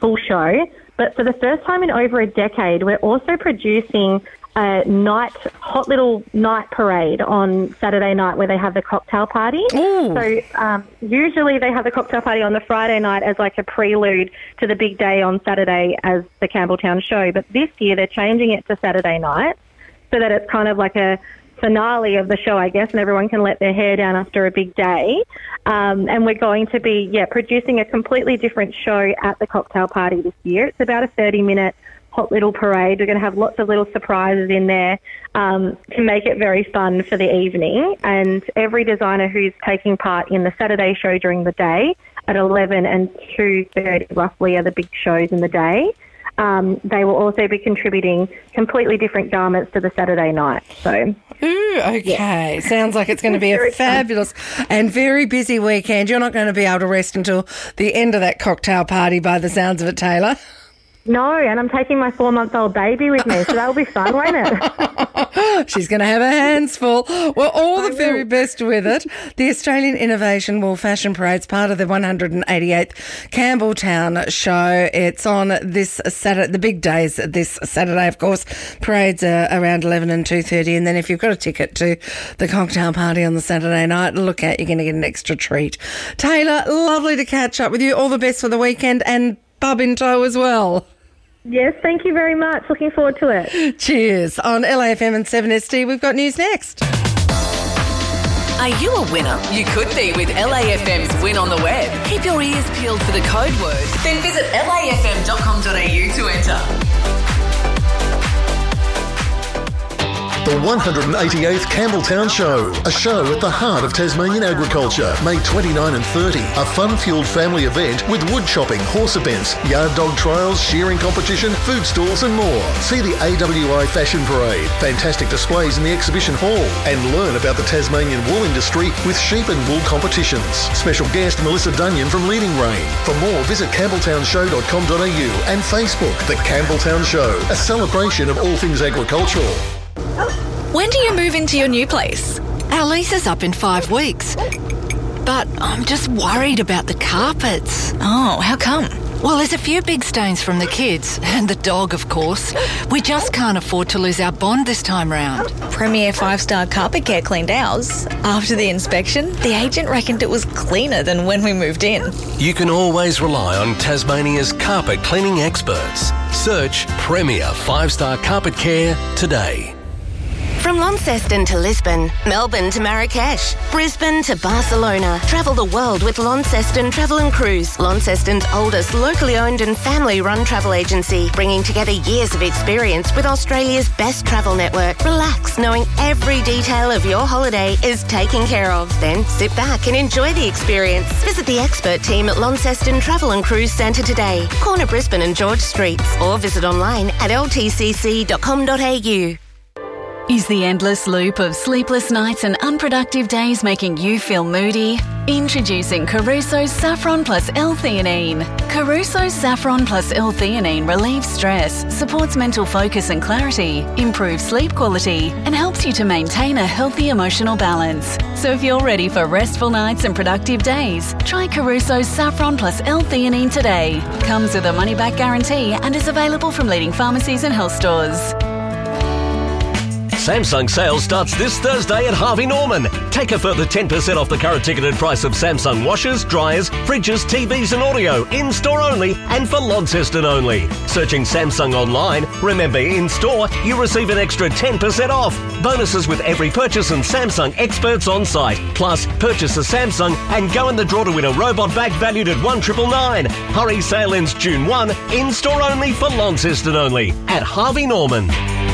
full show. But for the first time in over a decade, we're also producing a hot little night parade on Saturday night where they have the cocktail party. Ooh. So usually they have the cocktail party on the Friday night as like a prelude to the big day on Saturday as the Campbelltown show. But this year they're changing it to Saturday night so that it's kind of like a finale of the show, I guess, and everyone can let their hair down after a big day. And we're going to be, producing a completely different show at the cocktail party this year. It's about a 30-minute hot little parade. We're going to have lots of little surprises in there to make it very fun for the evening. And every designer who's taking part in the Saturday show during the day at 11 and 2:30 roughly are the big shows in the day. They will also be contributing completely different garments to the Saturday night. So, ooh, okay. Sounds like it's going to be a fabulous and very busy weekend. You're not going to be able to rest until the end of that cocktail party by the sounds of it, Taylor. No, and I'm taking my 4-month-old baby with me, so that'll be fun, won't it? She's going to have her hands full. Well, all the very best with it. The Australian Innovation Wool Fashion Parade's part of the 188th Campbelltown show. It's on this Saturday, the big days this Saturday, of course. Parade's around 11 and 2:30, and then if you've got a ticket to the cocktail party on the Saturday night, look out, you're going to get an extra treat. Taylor, lovely to catch up with you. All the best for the weekend, and bub in tow as well. Yes, thank you very much. Looking forward to it. Cheers. On LAFM and 7ST, we've got news next. Are you a winner? You could be with LAFM's Win on the Web. Keep your ears peeled for the code word. Then visit lafm.com.au to enter. The 188th Campbelltown Show, a show at the heart of Tasmanian agriculture, May 29 and 30. A fun-fueled family event with wood chopping, horse events, yard dog trials, shearing competition, food stalls and more. See the AWI Fashion Parade, fantastic displays in the exhibition hall, and learn about the Tasmanian wool industry with sheep and wool competitions. Special guest Melissa Dunyan from Leading Rein. For more, visit campbelltownshow.com.au and Facebook. The Campbelltown Show, a celebration of all things agricultural. When do you move into your new place? Our lease is up in 5 weeks. But I'm just worried about the carpets. Oh, how come? Well, there's a few big stains from the kids, and the dog, of course. We just can't afford to lose our bond this time round. Premier 5-star Carpet Care cleaned ours. After the inspection, the agent reckoned it was cleaner than when we moved in. You can always rely on Tasmania's carpet cleaning experts. Search Premier 5-star Carpet Care today. From Launceston to Lisbon, Melbourne to Marrakesh, Brisbane to Barcelona. Travel the world with Launceston Travel and Cruise, Launceston's oldest locally owned and family-run travel agency, bringing together years of experience with Australia's best travel network. Relax, knowing every detail of your holiday is taken care of. Then sit back and enjoy the experience. Visit the expert team at Launceston Travel and Cruise Centre today, corner Brisbane and George Streets, or visit online at ltcc.com.au. Is the endless loop of sleepless nights and unproductive days making you feel moody? Introducing Caruso's Saffron Plus L-Theanine. Caruso's Saffron Plus L-Theanine relieves stress, supports mental focus and clarity, improves sleep quality, and helps you to maintain a healthy emotional balance. So if you're ready for restful nights and productive days, try Caruso's Saffron Plus L-Theanine today. Comes with a money-back guarantee and is available from leading pharmacies and health stores. Samsung sale starts this Thursday at Harvey Norman. Take a further 10% off the current ticketed price of Samsung washers, dryers, fridges, TVs and audio, in-store only and for Launceston only. Searching Samsung online, remember in-store, you receive an extra 10% off. Bonuses with every purchase and Samsung experts on site. Plus, purchase a Samsung and go in the draw to win a robot bag valued at $1,999. Hurry, sale ends June 1, in-store only for Launceston only at Harvey Norman.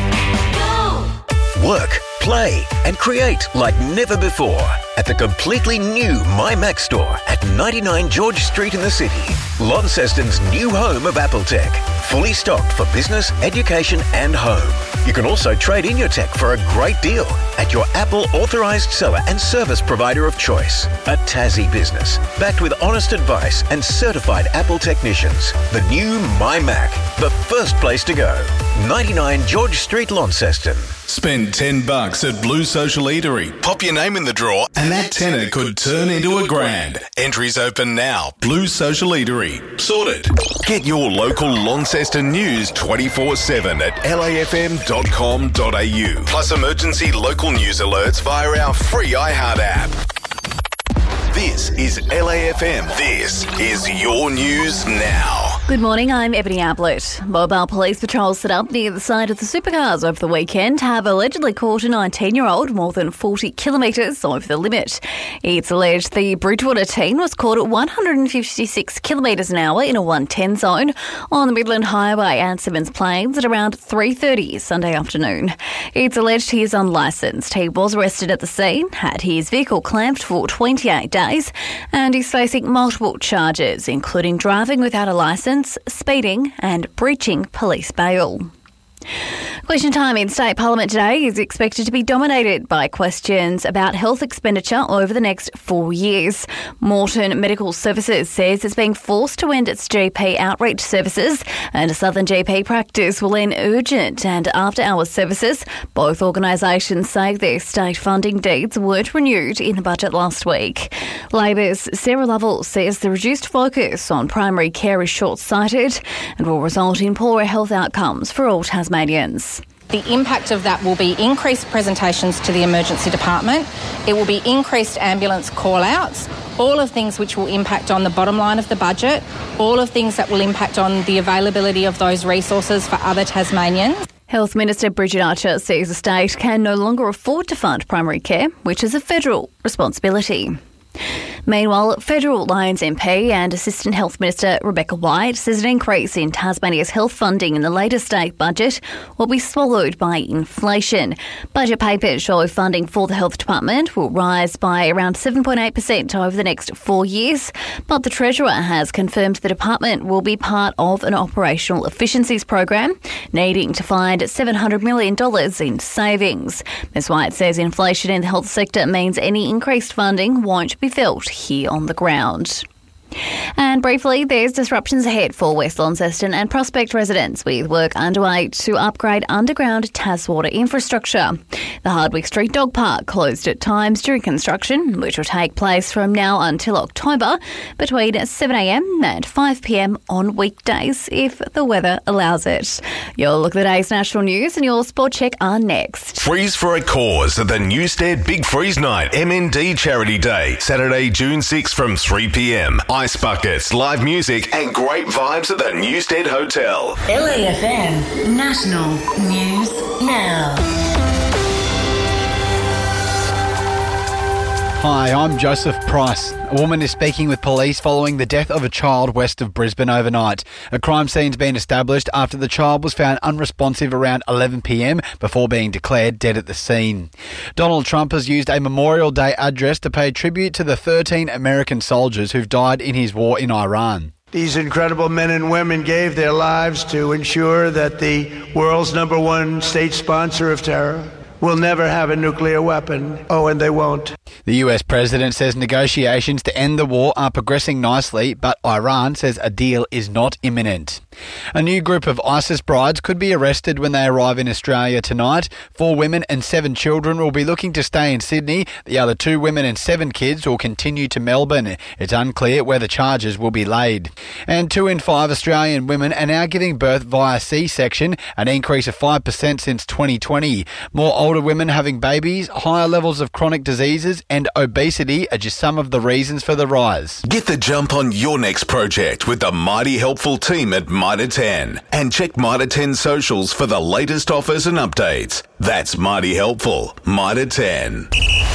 Work, play and create like never before at the completely new MyMac store at 99 George Street in the city. Launceston's new home of Apple Tech. Fully stocked for business, education and home. You can also trade in your tech for a great deal at your Apple authorised seller and service provider of choice. A Tassie business, backed with honest advice and certified Apple technicians. The new MyMac, the first place to go. 99 George Street, Launceston. Spend $10 at Blue Social Eatery. Pop your name in the draw and And that tenner could turn into $1,000. Entries open now. Blue Social Eatery. Sorted. Get your local Launceston news 24/7 at lafm.com.au. Plus emergency local news alerts via our free iHeart app. This is LAFM. This is your news now. Good morning, I'm Ebony Ablett. Mobile police patrols set up near the side of the supercars over the weekend have allegedly caught a 19-year-old more than 40 kilometres over the limit. It's alleged the Bridgewater teen was caught at 156 kilometres an hour in a 110 zone on the Midland Highway and Simmons Plains at around 3:30 Sunday afternoon. It's alleged he is unlicensed. He was arrested at the scene, had his vehicle clamped for 28 days, and he's facing multiple charges, including driving without a licence, speeding and breaching police bail. Question time in State Parliament today is expected to be dominated by questions about health expenditure over the next 4 years. Moreton Medical Services says it's being forced to end its GP outreach services, and a Southern GP practice will end urgent and after-hours services. Both organisations say their state funding deeds weren't renewed in the budget last week. Labor's Sarah Lovell says the reduced focus on primary care is short-sighted and will result in poorer health outcomes for all Tasmanians. The impact of that will be increased presentations to the emergency department. It will be increased ambulance call-outs, all of things which will impact on the bottom line of the budget, all of things that will impact on the availability of those resources for other Tasmanians. Health Minister Bridget Archer says the state can no longer afford to fund primary care, which is a federal responsibility. Meanwhile, federal Lions MP and Assistant Health Minister Rebecca White says an increase in Tasmania's health funding in the latest state budget will be swallowed by inflation. Budget papers show funding for the health department will rise by around 7.8% over the next 4 years, but the Treasurer has confirmed the department will be part of an operational efficiencies program, needing to find $700 million in savings. Ms White says inflation in the health sector means any increased funding won't be felt here on the ground. And briefly, there's disruptions ahead for West Launceston and Prospect residents, with work underway to upgrade underground Taswater infrastructure. The Hardwick Street Dog Park closed at times during construction, which will take place from now until October between 7am and 5pm on weekdays if the weather allows it. Your look at the day's national news and your sport check are next. Freeze for a cause at the Newstead Big Freeze Night MND Charity Day, Saturday, June 6 from 3pm. Ice buckets, live music and great vibes at the Newstead Hotel. LAFM National News Now. Hi, I'm Joseph Price. A woman is speaking with police following the death of a child west of Brisbane overnight. A crime scene's been established after the child was found unresponsive around 11pm before being declared dead at the scene. Donald Trump has used a Memorial Day address to pay tribute to the 13 American soldiers who've died in his war in Iran. These incredible men and women gave their lives to ensure that the world's #1 state sponsor of terror will never have a nuclear weapon. Oh, and they won't. The US president says negotiations to end the war are progressing nicely, but Iran says a deal is not imminent. A new group of ISIS brides could be arrested when they arrive in Australia tonight. 4 women and 7 children will be looking to stay in Sydney. The other 2 women and 7 kids will continue to Melbourne. It's unclear where the charges will be laid. And 2 in 5 Australian women are now giving birth via C-section, an increase of 5% since 2020. More older women having babies, higher levels of chronic diseases and obesity are just some of the reasons for the rise. Get the jump on your next project with the mighty helpful team at Mitre 10. And check Mitre 10 socials for the latest offers and updates. That's mighty helpful. Mitre 10.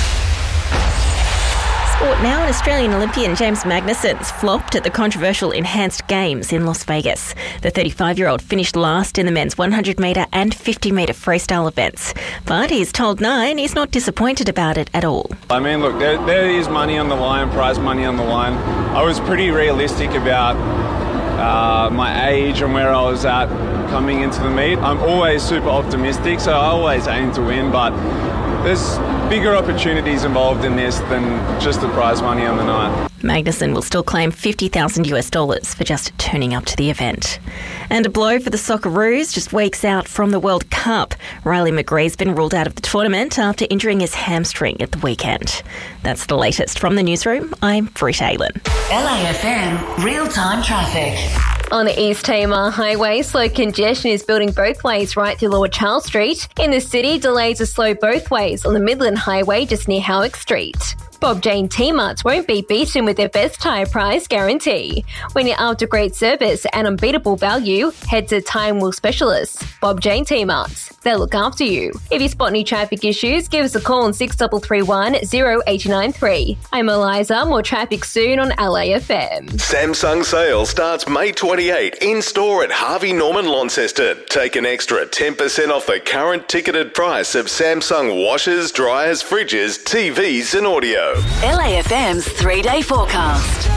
Sport now, and Australian Olympian James Magnussen's flopped at the controversial Enhanced Games in Las Vegas. The 35-year-old finished last in the men's 100-metre and 50-metre freestyle events. But he's told Nine he's not disappointed about it at all. I mean, look, there is money on the line, prize money on the line. I was pretty realistic about my age and where I was at coming into the meet. I'm always super optimistic, so I always aim to win, but there's bigger opportunities involved in this than just the prize money on the night. Magnuson will still claim $50,000 for just turning up to the event. And a blow for the Socceroos, just weeks out from the World Cup. Riley McGree's been ruled out of the tournament after injuring his hamstring at the weekend. That's the latest from the newsroom. I'm Britt Aylan. LAFM real-time traffic. On the East Tamar Highway, slow congestion is building both ways right through Lord Charles Street. In the city, delays are slow both ways on the Midland Highway just near Howick Street. Bob Jane T-Marts won't be beaten with their best tyre price guarantee. When you're after great service and unbeatable value, head to Time Will Specialists. Bob Jane T-Marts. They'll look after you. If you spot any traffic issues, give us a call on 6331 0893. I'm Eliza. More traffic soon on LAFM. Samsung sale starts May 28 in store at Harvey Norman Launceston. Take an extra 10% off the current ticketed price of Samsung washers, dryers, fridges, TVs and audio. LAFM's 3-day forecast.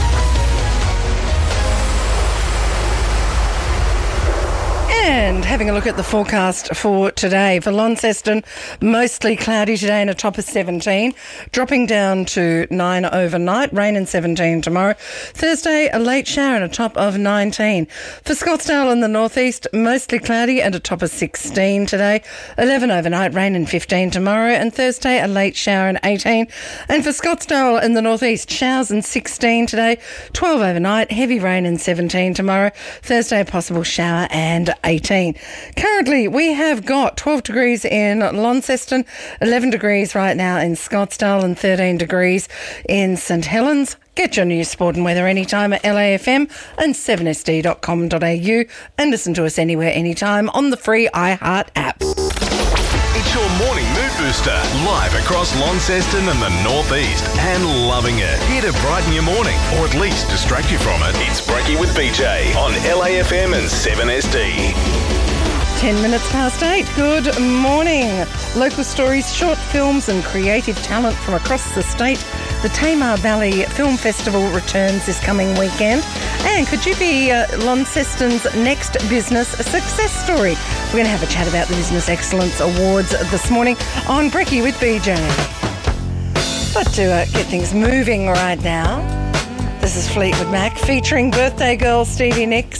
And having a look at the forecast for today. For Launceston, mostly cloudy today and a top of 17, dropping down to 9 overnight, rain and 17 tomorrow. Thursday, a late shower and a top of 19. For Scottsdale in the northeast, mostly cloudy and a top of 16 today, 11 overnight, rain and 15 tomorrow. And Thursday, a late shower and 18. And for Scottsdale in the northeast, showers and 16 today, 12 overnight, heavy rain and 17 tomorrow. Thursday, a possible shower and 18. Currently, we have got 12 degrees in Launceston, 11 degrees right now in Scottsdale and 13 degrees in St Helens. Get your news, sport and weather anytime at LAFM and 7sd.com.au and listen to us anywhere, anytime on the free iHeart app. It's your morning mood booster, live across Launceston and the northeast, and loving it. Here to brighten your morning, or at least distract you from it. It's Brekkie with BJ on LAFM and 7SD. 10 minutes past 8. Good morning. Local stories, short films and creative talent from across the state. The Tamar Valley Film Festival returns this coming weekend. And could you be Launceston's next business success story? We're going to have a chat about the Business Excellence Awards this morning on Brekkie with BJ. But to get things moving right now, this is Fleetwood Mac featuring birthday girl Stevie Nicks.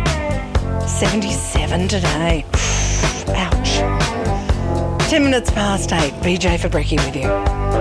77 today. Ouch. 10 minutes past 8. BJ for Brekkie with you.